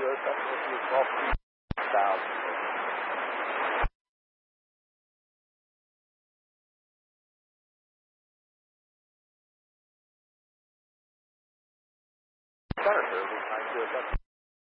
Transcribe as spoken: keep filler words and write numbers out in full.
uh, something with your golf style. Starter, we're trying to do a